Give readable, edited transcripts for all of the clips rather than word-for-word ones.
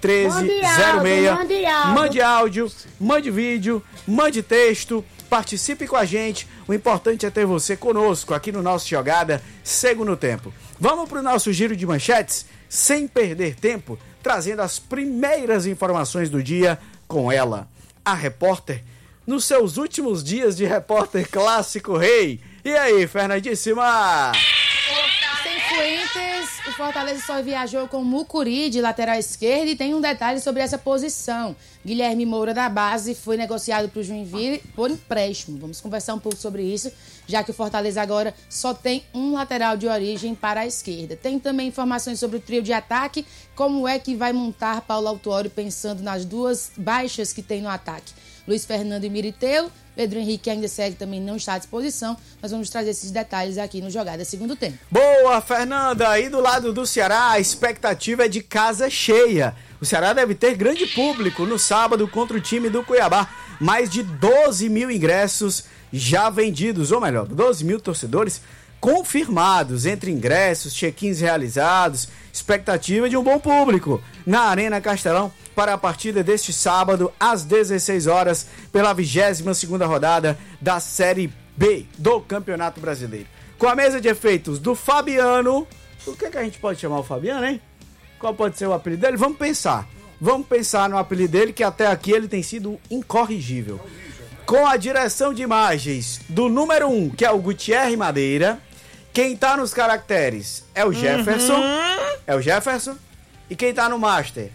1306. Mande áudio, mande vídeo, mande texto, participe com a gente. O importante é ter você conosco aqui no nosso Jogada Segundo Tempo. Vamos para o nosso giro de manchetes, sem perder tempo, trazendo as primeiras informações do dia com ela, a repórter, nos seus últimos dias de repórter clássico rei. E aí, Fernandíssima? Sem Fuentes, o Fortaleza só viajou com Mucuri de lateral esquerdo e tem um detalhe sobre essa posição. Guilherme Moura da base foi negociado para o Joinville por empréstimo. Vamos conversar um pouco sobre isso, já que o Fortaleza agora só tem um lateral de origem para a esquerda. Tem também informações sobre o trio de ataque, como é que vai montar Paulo Autuori pensando nas duas baixas que tem no ataque. Luiz Fernando e Miriteu, Pedro Henrique ainda segue, também não está à disposição. Nós vamos trazer esses detalhes aqui no Jogada Segundo Tempo. Boa, Fernanda! Aí do lado do Ceará, a expectativa é de casa cheia. O Ceará deve ter grande público no sábado contra o time do Cuiabá. Mais de 12 mil ingressos já vendidos, ou melhor, 12 mil torcedores confirmados, entre ingressos, check-ins realizados, expectativa de um bom público na Arena Castelão para a partida deste sábado às 16 horas pela 22ª rodada da Série B do Campeonato Brasileiro. Com a mesa de efeitos do Fabiano, o que a gente pode chamar o Fabiano, hein? Qual pode ser o apelido dele? Vamos pensar no apelido dele, que até aqui ele tem sido incorrigível. Com a direção de imagens do número 1, que é o Gutierre Madeira. Quem tá nos caracteres é o Jefferson. É o Jefferson. E quem tá no master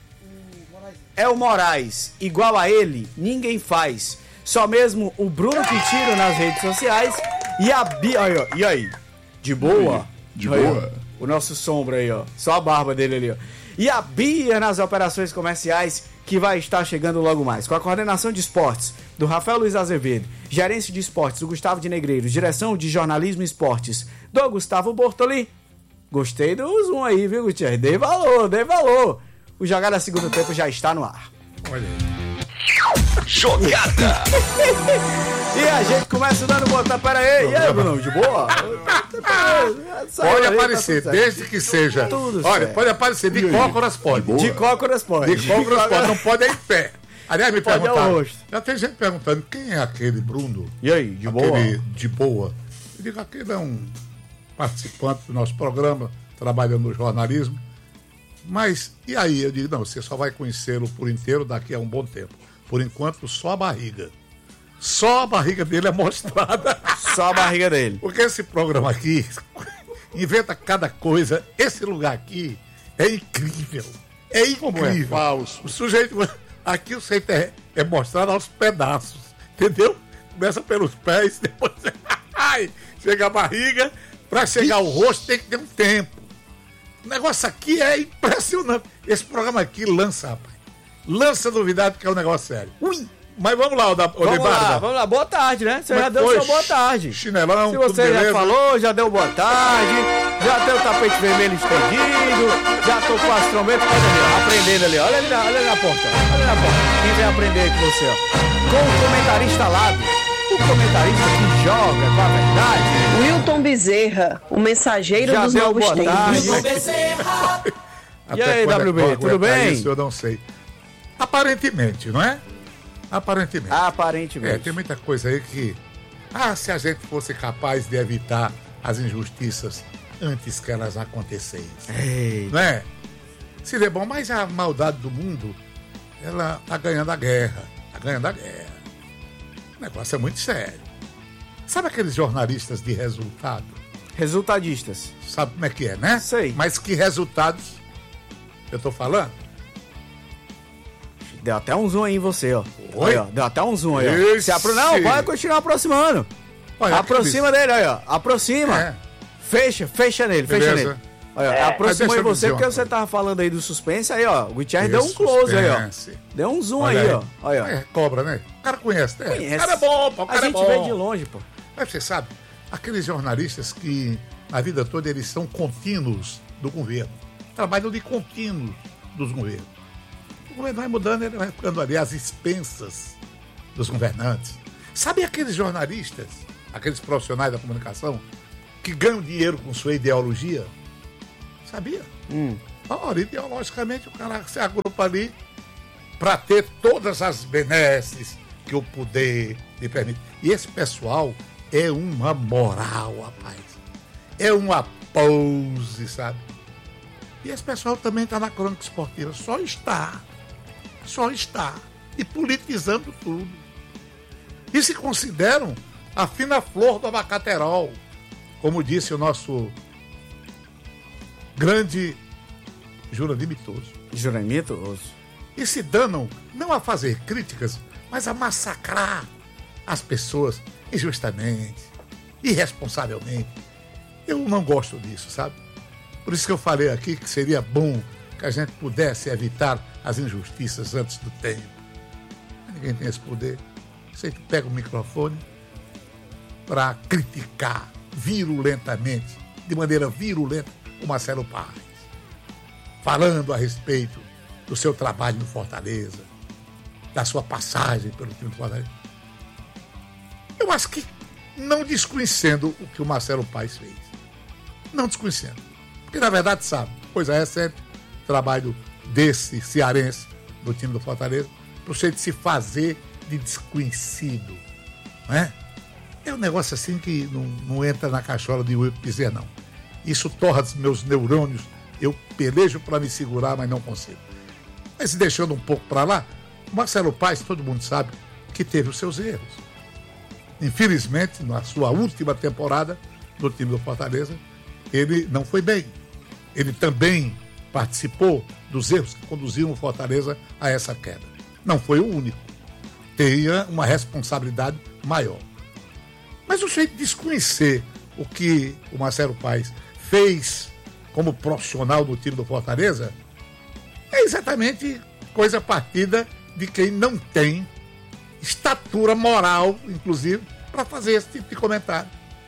é o Moraes. Igual a ele, ninguém faz. Só mesmo o Bruno Quintino nas redes sociais. E a Bia. E aí? De boa? De boa. O nosso sombra aí, ó. Só a barba dele ali, ó. E a Bia nas operações comerciais, que vai estar chegando logo mais. Com a coordenação de esportes do Rafael Luiz Azevedo, gerência de esportes do Gustavo de Negreiros, direção de jornalismo e esportes do Gustavo Bortoli. Gostei do zoom aí, viu, Gutierrez? Dê valor. O Jogada Segundo Tempo já está no ar. Olha aí. Jogada! E a gente começa dando botar. Pera aí, e aí, Bruno? De boa? Pode aparecer, desde que seja. Olha, pode aparecer, de cócoras pode. De cócoras pode. De cócoras pode, não pode é em pé. Aliás, me perguntaram. Já tem gente perguntando quem é aquele Bruno. E aí, de boa? De boa. Eu digo, aquele é um participante do nosso programa, trabalhando no jornalismo. Mas, e aí? Eu digo, não, você só vai conhecê-lo por inteiro daqui a um bom tempo. Por enquanto, só a barriga. Só a barriga dele é mostrada. Só a barriga dele. Porque esse programa aqui inventa cada coisa. Esse lugar aqui é incrível. É incrível. Como é falso. O sujeito... Aqui o sujeito é mostrado aos pedaços. Entendeu? Começa pelos pés, depois... chega a barriga. Pra chegar ao rosto tem que ter um tempo. O negócio aqui é impressionante. Esse programa aqui lança, rapaz. Lança novidade, que é um negócio sério. Ui! Mas vamos lá, vamos lá, boa tarde, né? Você já deu seu boa tarde. Chinelão, se você já falou, já deu boa tarde, já tem o tapete vermelho estendido, já tô com as trombetas, aprendendo ali, olha ali na porta, quem vem aprender aí com você, ó. Com o comentarista Lado, o comentarista que joga com a verdade. Wilton Bezerra, o mensageiro já dos novos tempos. Wilton Bezerra. E aí, WB, tudo bem? Isso eu não sei. Aparentemente, não é? Aparentemente. Tem muita coisa aí que... se a gente fosse capaz de evitar as injustiças antes que elas acontecessem. Não é? Seria bom, mas a maldade do mundo, ela tá ganhando a guerra. O negócio é muito sério. Sabe aqueles jornalistas de resultado? Resultadistas. Sabe como é que é, né? Sei. Mas que resultados eu tô falando? Deu até um zoom aí em você, ó. Oi? Aí, ó. Deu até um zoom aí, ó. Não, vai continuar aproximando. Olha, aproxima dele aí, ó. Aproxima. É. Fecha nele, Beleza. fecha nele. Olha, aproxima aí você, porque você tava falando aí do suspense aí, ó. O Gutierrez deu um close aí, ó. Deu um zoom aí, ó. Olha, É cobra, né? O cara conhece, né? Conhece. O cara é bom, pô. O cara a gente vê de longe, pô. Mas você sabe, aqueles jornalistas que a vida toda eles são contínuos do governo. Trabalham de contínuos dos governos. O governo vai mudando, ele vai ficando ali às expensas dos governantes. Sabe aqueles jornalistas, aqueles profissionais da comunicação, que ganham dinheiro com sua ideologia? Sabia? Ora, ideologicamente o cara se agrupa ali para ter todas as benesses que o poder lhe permite. E esse pessoal é uma moral, rapaz. É uma pose, sabe? E esse pessoal também está na crônica esportiva. Só está. E politizando tudo. E se consideram a fina flor do abacaterol, como disse o nosso grande Jurandir Mitoso. E se danam não a fazer críticas, mas a massacrar as pessoas injustamente, irresponsavelmente. Eu não gosto disso, sabe? Por isso que eu falei aqui que seria bom que a gente pudesse evitar as injustiças antes do tempo. Mas ninguém tem esse poder. Você pega o microfone para criticar virulentamente, de maneira virulenta, o Marcelo Paes, falando a respeito do seu trabalho no Fortaleza, da sua passagem pelo time do Fortaleza. Eu acho que não desconhecendo o que o Marcelo Paes fez. Não desconhecendo. Porque, na verdade, sabe, coisa recente, o trabalho desse cearense no time do Fortaleza, para você se fazer de desconhecido. Não é? É um negócio assim que não entra na cachola de Will Pizer, não. Isso torra os meus neurônios. Eu pelejo para me segurar, mas não consigo. Mas deixando um pouco para lá, o Marcelo Paes, todo mundo sabe, que teve os seus erros. Infelizmente, na sua última temporada no time do Fortaleza, ele não foi bem. Ele também participou dos erros que conduziram o Fortaleza a essa queda. Não foi o único. Tinha uma responsabilidade maior. Mas o jeito de desconhecer o que o Marcelo Paes fez como profissional do time do Fortaleza é exatamente coisa partida de quem não tem estatura moral, inclusive, para fazer esse tipo de comentário.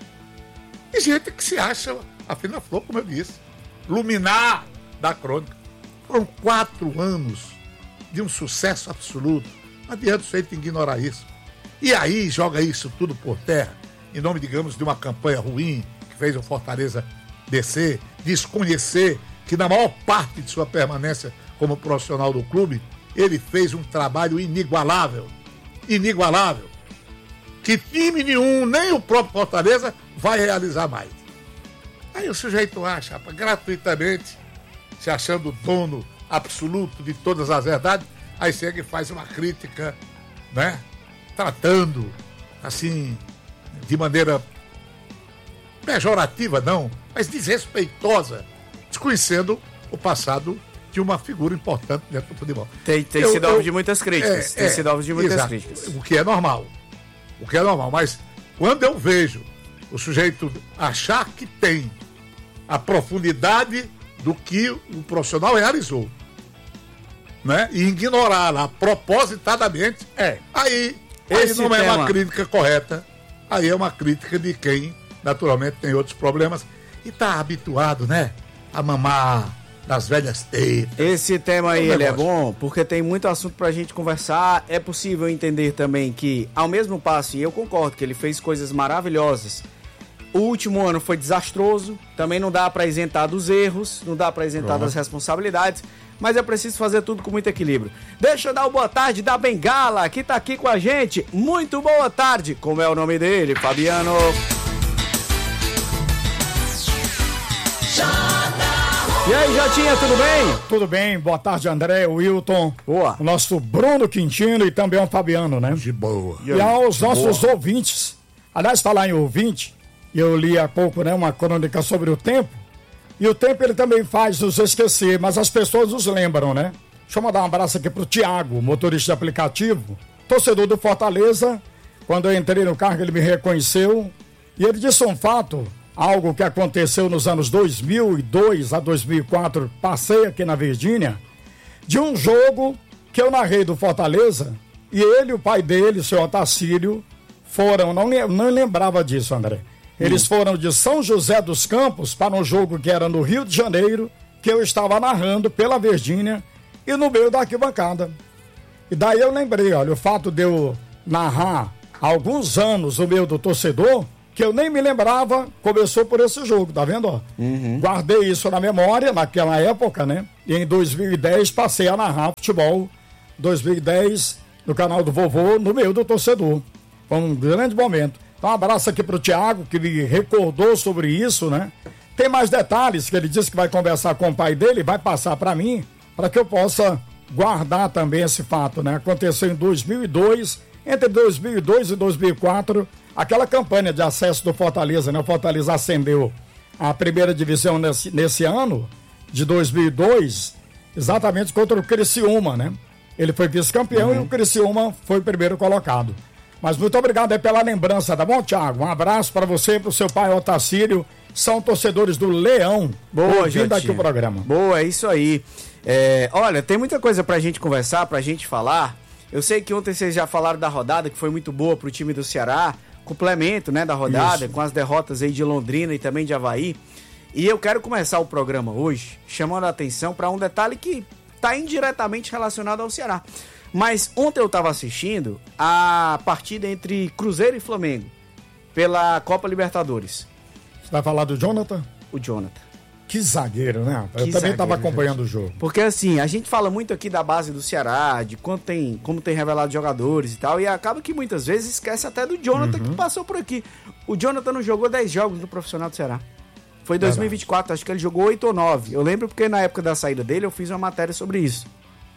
E gente que se acha a fina flor, como eu disse, luminar da crônica. Foram 4 anos de um sucesso absoluto. Não adianta o jeito de ignorar isso. E aí joga isso tudo por terra, em nome, digamos, de uma campanha ruim que fez o Fortaleza descer, desconhecer que na maior parte de sua permanência como profissional do clube, ele fez um trabalho inigualável, que time nenhum, nem o próprio Fortaleza, vai realizar mais. Aí o sujeito acha, gratuitamente, se achando dono absoluto de todas as verdades, aí chega e faz uma crítica, né? Tratando, assim, de maneira pejorativa, não, mas desrespeitosa, desconhecendo o passado de uma figura importante dentro do futebol. Tem sido alvo de muitas críticas. O que é normal. Mas quando eu vejo o sujeito achar que tem a profundidade do que o profissional realizou, né? E ignorá-la propositadamente, aí não é uma crítica correta, aí é uma crítica de quem naturalmente tem outros problemas e está habituado, né, a mamar das velhas tetas. Esse tema aí, ele é bom porque tem muito assunto pra gente conversar. É possível entender também que, ao mesmo passo, e eu concordo que ele fez coisas maravilhosas, o último ano foi desastroso, também não dá pra isentar dos erros, não dá pra isentar das responsabilidades, mas é preciso fazer tudo com muito equilíbrio. Deixa eu dar uma boa tarde da Bengala, que tá aqui com a gente. Muito boa tarde. Como é o nome dele, Fabiano? E aí, Jotinha, tudo bem? Tudo bem, boa tarde, André, Wilton. Boa. O nosso Bruno Quintino e também o Fabiano, né? De boa. E aos nossos ouvintes, aliás, está lá em ouvinte, eu li há pouco, né, uma crônica sobre o tempo, e o tempo ele também faz nos esquecer, mas as pessoas nos lembram, né? Deixa eu mandar um abraço aqui pro Tiago, motorista de aplicativo, torcedor do Fortaleza. Quando eu entrei no carro, ele me reconheceu, e ele disse um fato, algo que aconteceu nos anos 2002 a 2004, passei aqui na Virgínia, de um jogo que eu narrei do Fortaleza, e ele e o pai dele, o senhor Otacílio, foram, não lembrava disso, André, eles foram de São José dos Campos para um jogo que era no Rio de Janeiro, que eu estava narrando pela Virgínia, e no meio da arquibancada. E daí eu lembrei, olha, o fato de eu narrar há alguns anos o meio do torcedor, que eu nem me lembrava, começou por esse jogo, tá vendo? Ó? Guardei isso na memória, naquela época, né? E em 2010 passei a narrar futebol, 2010, no canal do Vovô, no meio do torcedor. Foi um grande momento. Então, um abraço aqui pro Thiago, que me recordou sobre isso, né? Tem mais detalhes, que ele disse que vai conversar com o pai dele, vai passar para mim, para que eu possa guardar também esse fato, né? Aconteceu em 2002, entre 2002 e 2004, aquela campanha de acesso do Fortaleza, né? O Fortaleza ascendeu à primeira divisão nesse ano, de 2002, exatamente contra o Criciúma, né? Ele foi vice-campeão e o Criciúma foi o primeiro colocado. Mas muito obrigado aí pela lembrança, tá bom, Thiago? Um abraço para você e pro seu pai Otacílio, são torcedores do Leão. Boa, ouvindo aqui o programa. Boa, é isso aí. Olha, tem muita coisa pra gente conversar, pra gente falar. Eu sei que ontem vocês já falaram da rodada, que foi muito boa pro time do Ceará. Complemento, né, da rodada, com as derrotas aí de Londrina e também de Avaí. E eu quero começar o programa hoje chamando a atenção para um detalhe que tá indiretamente relacionado ao Ceará. Mas ontem eu tava assistindo a partida entre Cruzeiro e Flamengo pela Copa Libertadores. Você vai falar do Jonathan? O Jonathan. Que zagueiro, né? Eu também estava acompanhando o jogo. Porque assim, a gente fala muito aqui da base do Ceará, de como tem revelado jogadores e tal, e acaba que muitas vezes esquece até do Jonathan que passou por aqui. O Jonathan não jogou 10 jogos no profissional do Ceará. Foi em 2024, acho que ele jogou 8 ou 9. Eu lembro porque na época da saída dele eu fiz uma matéria sobre isso.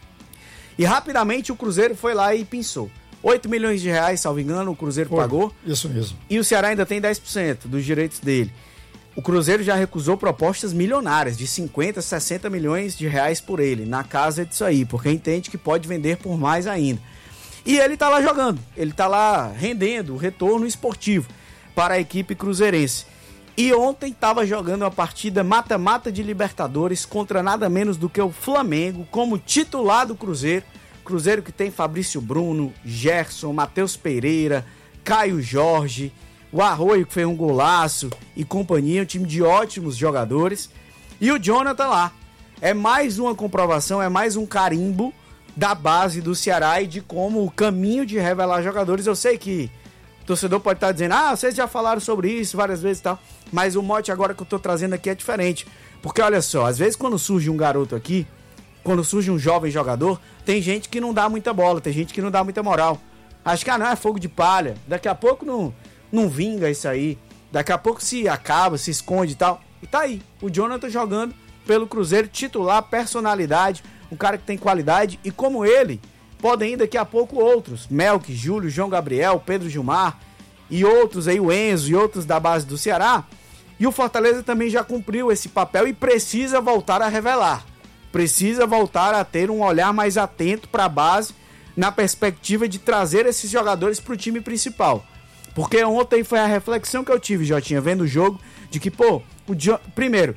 E rapidamente o Cruzeiro foi lá e pensou. 8 milhões de reais, salvo engano, o Cruzeiro pagou. Isso mesmo. E o Ceará ainda tem 10% dos direitos dele. O Cruzeiro já recusou propostas milionárias, de 50, 60 milhões de reais por ele, na casa disso aí, porque entende que pode vender por mais ainda. E ele tá lá jogando, ele tá lá rendendo o retorno esportivo para a equipe cruzeirense. E ontem estava jogando uma partida mata-mata de Libertadores contra nada menos do que o Flamengo, como titular do Cruzeiro. Cruzeiro que tem Fabrício Bruno, Gerson, Matheus Pereira, Caio Jorge, o Arroio que fez um golaço e companhia, um time de ótimos jogadores. E o Jonathan lá. É mais uma comprovação, é mais um carimbo da base do Ceará e de como o caminho de revelar jogadores. Eu sei que o torcedor pode estar dizendo, vocês já falaram sobre isso várias vezes e tal, mas o mote agora que eu tô trazendo aqui é diferente. Porque olha só, às vezes quando surge um garoto aqui, quando surge um jovem jogador, tem gente que não dá muita bola, tem gente que não dá muita moral. Acho que não, é fogo de palha, daqui a pouco não vinga isso aí, daqui a pouco se acaba, se esconde e tal. E tá aí, o Jonathan jogando pelo Cruzeiro, titular, personalidade, um cara que tem qualidade, e como ele, podem ir daqui a pouco outros, Melk, Júlio, João Gabriel, Pedro Gilmar, e outros aí, o Enzo e outros da base do Ceará. E o Fortaleza também já cumpriu esse papel e precisa voltar a revelar, precisa voltar a ter um olhar mais atento para a base, na perspectiva de trazer esses jogadores para o time principal. Porque ontem foi a reflexão que eu tive, Jotinha, vendo o jogo, de que, primeiro,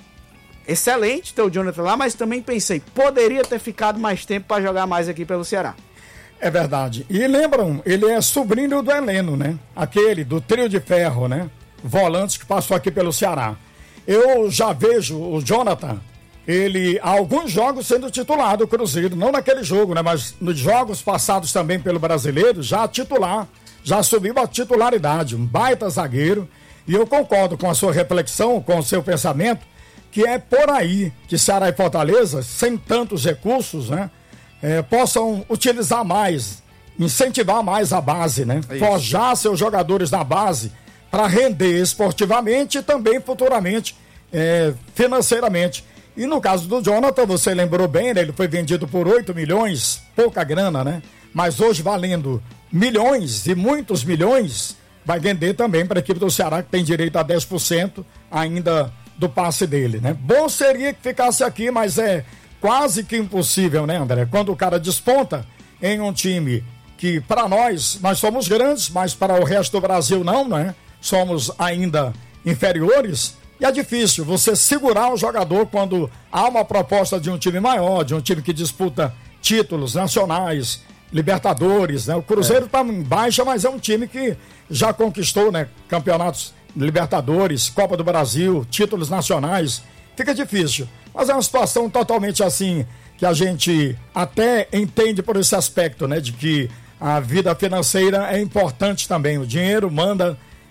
excelente ter o Jonathan lá, mas também pensei, poderia ter ficado mais tempo para jogar mais aqui pelo Ceará. É verdade. E lembram, ele é sobrinho do Heleno, né? Aquele do trio de ferro, né? Volantes que passou aqui pelo Ceará. Eu já vejo o Jonathan, ele há alguns jogos sendo titular do Cruzeiro, não naquele jogo, né? Mas nos jogos passados também pelo Brasileiro, já titular. Já subiu a titularidade, um baita zagueiro, e eu concordo com a sua reflexão, com o seu pensamento, que é por aí que Ceará e Fortaleza, sem tantos recursos, né, possam utilizar mais, incentivar mais a base, né, forjar seus jogadores na base para render esportivamente e também futuramente financeiramente. E no caso do Jonathan, você lembrou bem, né, ele foi vendido por 8 milhões, pouca grana, né, mas hoje valendo milhões e muitos milhões, vai vender também para a equipe do Ceará, que tem direito a 10% ainda do passe dele, né? Bom seria que ficasse aqui, mas é quase que impossível, né, André? Quando o cara desponta em um time que, para nós somos grandes, mas para o resto do Brasil não, né? Somos ainda inferiores, e é difícil você segurar o jogador quando há uma proposta de um time maior, de um time que disputa títulos nacionais, Libertadores, né? O Cruzeiro está em baixa, mas é um time que já conquistou, né, campeonatos Libertadores, Copa do Brasil, títulos nacionais. Fica difícil, mas é uma situação totalmente assim, que a gente até entende por esse aspecto, né, de que a vida financeira é importante também. O dinheiro manda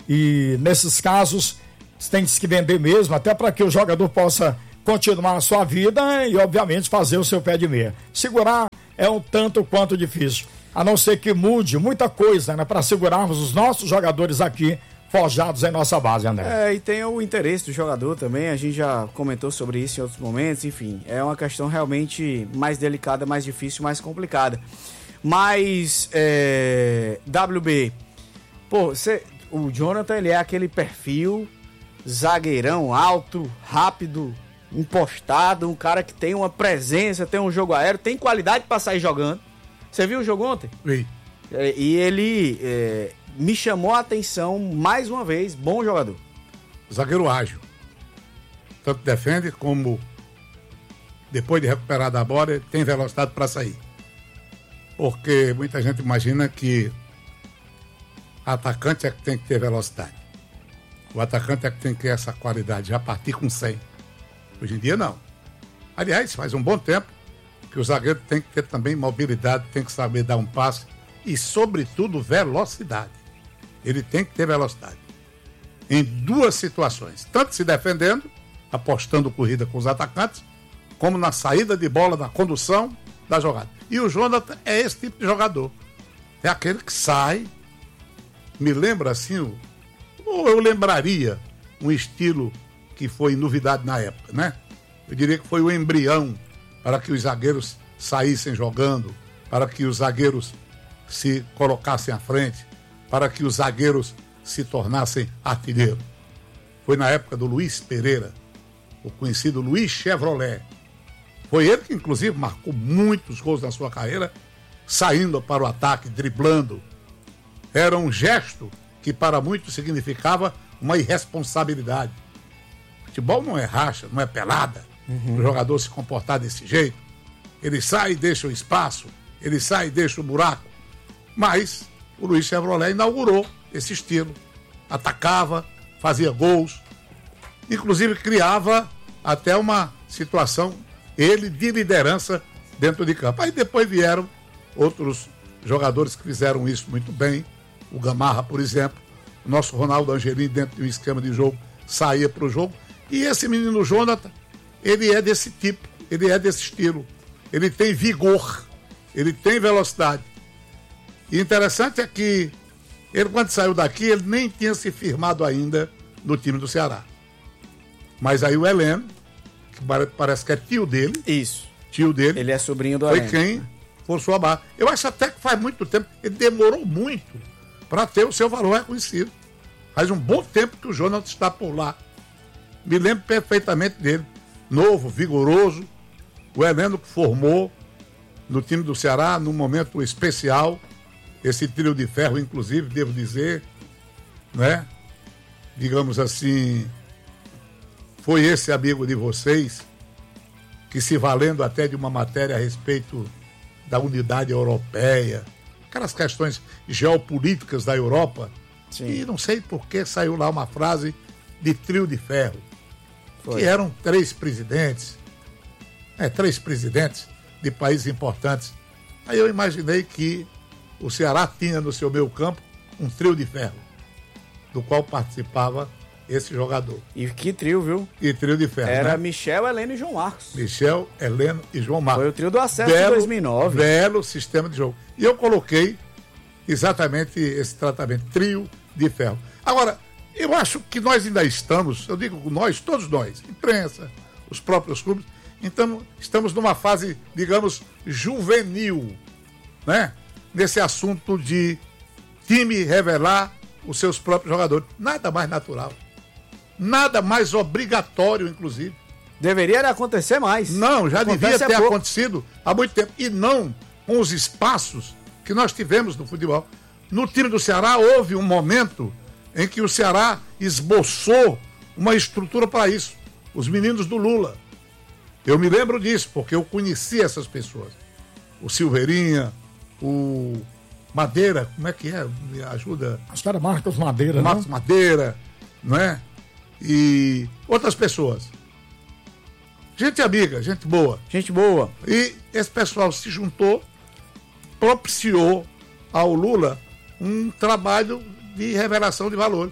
E nesses casos, tem que se vender mesmo, até para que o jogador possa continuar a sua vida e, obviamente, fazer o seu pé de meia. Segurar é um tanto quanto difícil, a não ser que mude muita coisa, né, para segurarmos os nossos jogadores aqui, forjados em nossa base, André. E tem o interesse do jogador também, a gente já comentou sobre isso em outros momentos, enfim, é uma questão realmente mais delicada, mais difícil, mais complicada. Mas, WB, o Jonathan, ele é aquele perfil zagueirão, alto, rápido, impostado, um cara que tem uma presença, tem um jogo aéreo, tem qualidade para sair jogando. Você viu o jogo ontem? Vi. E ele me chamou a atenção mais uma vez, bom jogador. Zagueiro ágil. Tanto defende como, depois de recuperar da bola, ele tem velocidade para sair. Porque muita gente imagina que atacante é que tem que ter velocidade. O atacante é que tem que ter essa qualidade, já partir com 100. Hoje em dia, não. Aliás, faz um bom tempo que o zagueiro tem que ter também mobilidade, tem que saber dar um passe e, sobretudo, velocidade. Ele tem que ter velocidade. Em duas situações, tanto se defendendo, apostando corrida com os atacantes, como na saída de bola, na condução da jogada. E o Jonathan é esse tipo de jogador. É aquele que sai, me lembra assim, ou eu lembraria um estilo que foi novidade na época, né? Eu diria que foi o embrião para que os zagueiros saíssem jogando, para que os zagueiros se colocassem à frente, para que os zagueiros se tornassem artilheiros. Foi na época do Luiz Pereira, o conhecido Luiz Chevrolet. Foi ele que, inclusive, marcou muitos gols na sua carreira, saindo para o ataque, driblando. Era um gesto que para muitos significava uma irresponsabilidade. Futebol não é racha, não é pelada. O jogador se comportar desse jeito. Ele sai e deixa o espaço, ele sai e deixa o buraco. Mas o Luiz Chevrolet inaugurou esse estilo. Atacava, fazia gols, inclusive criava até uma situação, ele de liderança dentro de campo. Aí depois vieram outros jogadores que fizeram isso muito bem. O Gamarra, por exemplo, o nosso Ronaldo Angelim, dentro de um esquema de jogo, saía para o jogo. E esse menino Jonathan, ele é desse tipo, ele é desse estilo. Ele tem vigor, ele tem velocidade. E interessante é que ele, quando saiu daqui, ele nem tinha se firmado ainda no time do Ceará. Mas aí o Heleno, que parece que é tio dele. Isso. Tio dele. Ele é sobrinho do Foi Heleno. quem forçou a barra. Eu acho até que faz muito tempo, ele demorou muito para ter o seu valor reconhecido. Faz um bom tempo que o Jonathan está por lá. Me lembro perfeitamente dele. Novo, vigoroso. O Heleno que formou no time do Ceará num momento especial. Esse trio de ferro, inclusive, devo dizer, né? Digamos assim, foi esse amigo de vocês que, se valendo até de uma matéria a respeito da unidade europeia, aquelas questões geopolíticas da Europa, Sim. E não sei por que saiu lá uma frase de trio de ferro, Foi. que eram três presidentes de países importantes. Aí eu imaginei que o Ceará tinha no seu meio campo um trio de ferro, do qual participava esse jogador. E que trio, viu? E trio de ferro, Era né? Michel, Heleno e João Marcos. Michel, Heleno e João Marcos. Foi o trio do acesso de 2009. Belo sistema de jogo. E eu coloquei exatamente esse tratamento, trio de ferro. Agora, eu acho que nós ainda estamos, eu digo nós, todos nós, imprensa, os próprios clubes, então estamos numa fase, digamos, juvenil, né? Nesse assunto de time revelar os seus próprios jogadores. Nada mais natural. Nada mais obrigatório, inclusive. Deveria acontecer mais. Não, já Acontece devia ter há pouco. acontecido há muito tempo. E não com os espaços que nós tivemos no futebol. No time do Ceará houve um momento em que o Ceará esboçou uma estrutura para isso. Os meninos do Lula. Eu me lembro disso, porque eu conheci essas pessoas. O Silveirinha, o Madeira, como é que é? Me ajuda. Acho que era Marcos Madeira, Marcos né? Madeira, não é? E outras pessoas. Gente amiga, gente boa. Gente boa. E esse pessoal se juntou, propiciou ao Lula um trabalho de revelação de valor.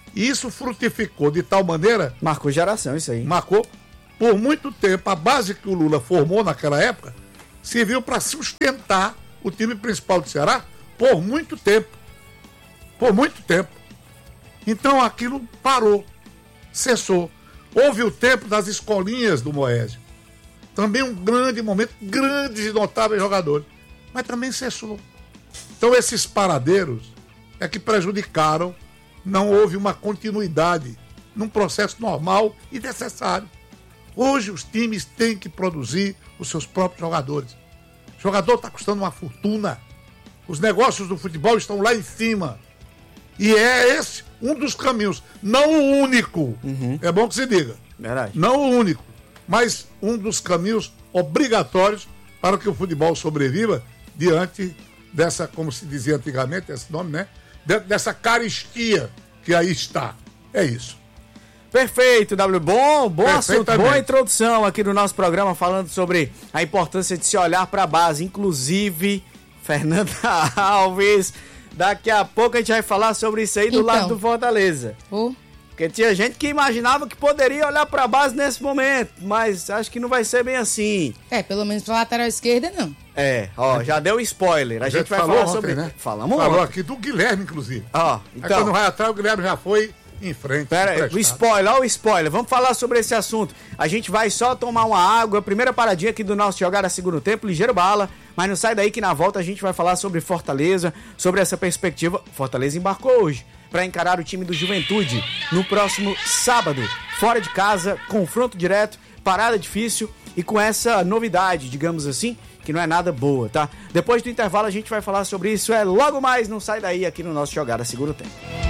E isso frutificou de tal maneira... Marcou geração isso aí. Marcou. Por muito tempo, a base que o Lula formou naquela época serviu para sustentar o time principal do Ceará por muito tempo. Por muito tempo. Então aquilo parou, cessou. Houve o tempo das escolinhas do Moésio. Também um grande momento, grandes e notáveis jogadores. Mas também cessou. Então esses paradeiros é que prejudicaram, não houve uma continuidade num processo normal e necessário. Hoje os times têm que produzir os seus próprios jogadores. O jogador está custando uma fortuna. Os negócios do futebol estão lá em cima. E é esse um dos caminhos, não o único. É bom que se diga. Verdade. Não o único, mas um dos caminhos obrigatórios para que o futebol sobreviva diante dessa, como se dizia antigamente, esse nome, né? Dessa carestia que aí está. É isso. Perfeito, W. Bom assunto, boa introdução aqui no nosso programa, falando sobre a importância de se olhar para a base. Inclusive, Fernanda Alves, daqui a pouco a gente vai falar sobre isso aí do lado do Fortaleza. Porque tinha gente que imaginava que poderia olhar para a base nesse momento, mas acho que não vai ser bem assim. Pelo menos pra lateral esquerda, não. Já deu spoiler. A gente vai falar sobre... Né? Falou aqui do Guilherme, inclusive. Então... Aí quando vai atrás, o Guilherme já foi em frente. Pera aí, o spoiler. Vamos falar sobre esse assunto. A gente vai só tomar uma água. Primeira paradinha aqui do nosso Jogada Segundo Tempo, ligeiro bala. Mas não sai daí que na volta a gente vai falar sobre Fortaleza, sobre essa perspectiva. Fortaleza embarcou hoje para encarar o time do Juventude no próximo sábado. Fora de casa, confronto direto, parada difícil e com essa novidade, digamos assim, que não é nada boa, tá? Depois do intervalo a gente vai falar sobre isso. Logo mais, não sai daí aqui no nosso Jogada Segundo Tempo.